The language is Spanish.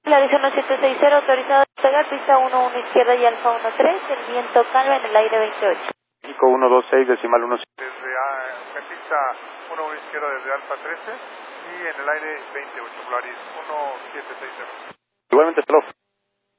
La dice 1760, autorizado a despegar, pista 11 izquierda y alfa 13, el viento calma en el aire 28. México 126, decimal 1. En pista 11 izquierda desde alfa 13 y en el aire 28, Polaris 1760. Igualmente, hasta luego.